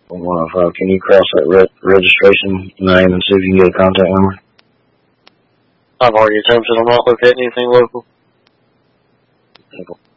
115. Can you cross that registration name and see if you can get a contact number? I've already attempted. I'm not locating anything local.